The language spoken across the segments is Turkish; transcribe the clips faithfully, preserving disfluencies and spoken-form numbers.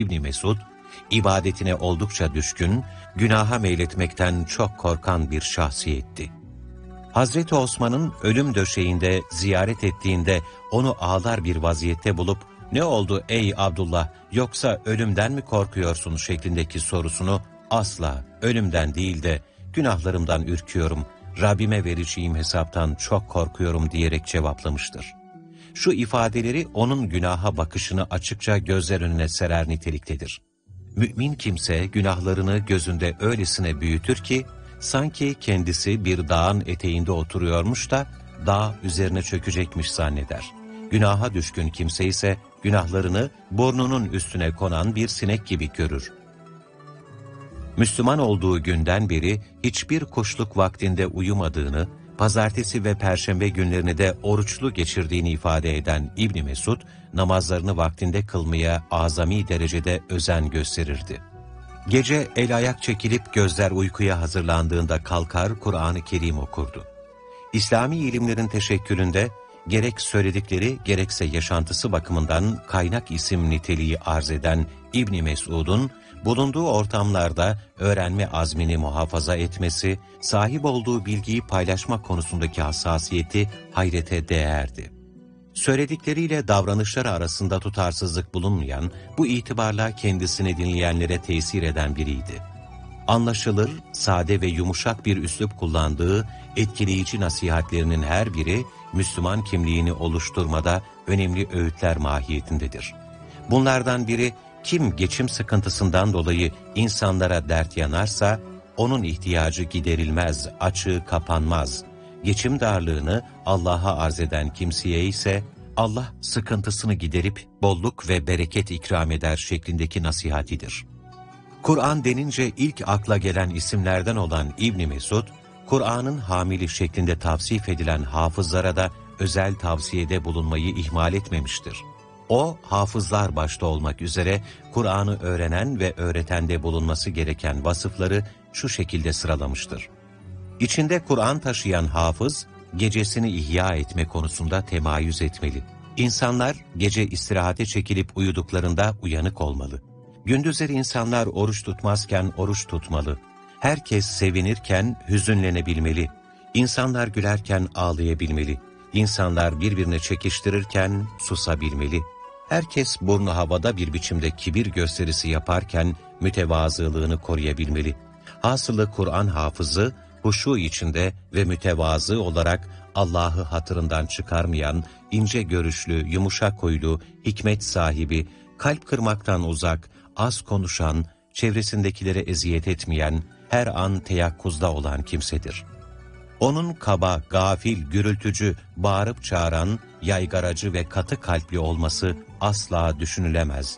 İbn Mesud, ibadetine oldukça düşkün, günaha meyletmekten çok korkan bir şahsiyetti. Hazreti Osman'ın ölüm döşeğinde ziyaret ettiğinde onu ağlar bir vaziyette bulup, "Ne oldu ey Abdullah, yoksa ölümden mi korkuyorsun?" şeklindeki sorusunu asla ölümden değil de günahlarımdan ürküyorum, Rabbime vereceğim hesaptan çok korkuyorum diyerek cevaplamıştır. Şu ifadeleri onun günaha bakışını açıkça gözler önüne serer niteliktedir. Mümin kimse günahlarını gözünde öylesine büyütür ki, sanki kendisi bir dağın eteğinde oturuyormuş da dağ üzerine çökecekmiş zanneder. Günaha düşkün kimse ise günahlarını burnunun üstüne konan bir sinek gibi görür. Müslüman olduğu günden beri hiçbir kuşluk vaktinde uyumadığını, pazartesi ve perşembe günlerini de oruçlu geçirdiğini ifade eden İbn Mesud, namazlarını vaktinde kılmaya azami derecede özen gösterirdi. Gece el ayak çekilip gözler uykuya hazırlandığında kalkar Kur'an-ı Kerim okurdu. İslami ilimlerin teşekkülünde gerek söyledikleri gerekse yaşantısı bakımından kaynak isim niteliği arz eden İbn Mesud'un bulunduğu ortamlarda öğrenme azmini muhafaza etmesi, sahip olduğu bilgiyi paylaşma konusundaki hassasiyeti hayrete değerdi. Söyledikleriyle davranışları arasında tutarsızlık bulunmayan, bu itibarla kendisini dinleyenlere tesir eden biriydi. Anlaşılır, sade ve yumuşak bir üslup kullandığı etkileyici nasihatlerinin her biri, Müslüman kimliğini oluşturmada önemli öğütler mahiyetindedir. Bunlardan biri, kim geçim sıkıntısından dolayı insanlara dert yanarsa, onun ihtiyacı giderilmez, açığı kapanmaz. Geçim darlığını Allah'a arz eden kimseye ise, Allah sıkıntısını giderip bolluk ve bereket ikram eder şeklindeki nasihatidir. Kur'an denince ilk akla gelen isimlerden olan İbn Mesud, Kur'an'ın hamili şeklinde tavsif edilen hafızlara da özel tavsiyede bulunmayı ihmal etmemiştir. O, hafızlar başta olmak üzere Kur'an'ı öğrenen ve öğretende bulunması gereken vasıfları şu şekilde sıralamıştır. İçinde Kur'an taşıyan hafız, gecesini ihya etme konusunda temayüz etmeli. İnsanlar gece istirahate çekilip uyuduklarında uyanık olmalı. Gündüzleri insanlar oruç tutmazken oruç tutmalı. Herkes sevinirken hüzünlenebilmeli. İnsanlar gülerken ağlayabilmeli. İnsanlar birbirine çekiştirirken susabilmeli. Herkes burnu havada bir biçimde kibir gösterisi yaparken mütevazılığını koruyabilmeli. Hasılı Kur'an hafızı, huşu içinde ve mütevazı olarak Allah'ı hatırından çıkarmayan, ince görüşlü, yumuşak huylu, hikmet sahibi, kalp kırmaktan uzak, az konuşan, çevresindekilere eziyet etmeyen, her an teyakkuzda olan kimsedir. Onun kaba, gafil, gürültücü, bağırıp çağıran, yaygaracı ve katı kalpli olması asla düşünülemez.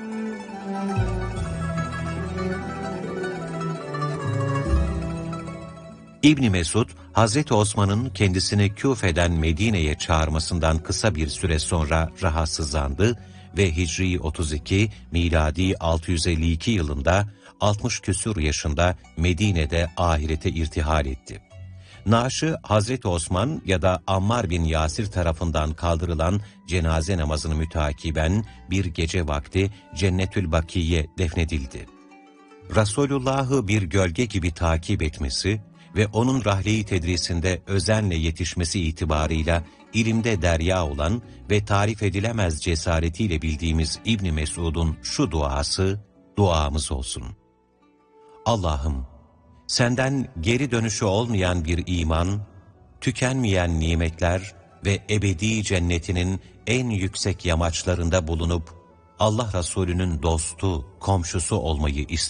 İbn Mesud, Hazreti Osman'ın kendisini Küfe'den Medine'ye çağırmasından kısa bir süre sonra rahatsızlandı ve Hicri otuz iki, miladi altı yüz elli iki yılında altmış küsur yaşında Medine'de ahirete irtihal etti. Naaşı Hazreti Osman ya da Ammar bin Yasir tarafından kaldırılan cenaze namazını mütakiben bir gece vakti Cennetül Bakiye defnedildi. Resulullah'ı bir gölge gibi takip etmesi ve onun rahle-i tedrisinde özenle yetişmesi itibarıyla ilimde derya olan ve tarif edilemez cesaretiyle bildiğimiz İbn Mesud'un şu duası duamız olsun. Allah'ım, senden geri dönüşü olmayan bir iman, tükenmeyen nimetler ve ebedi cennetinin en yüksek yamaçlarında bulunup Allah Resulü'nün dostu, komşusu olmayı istiyorum.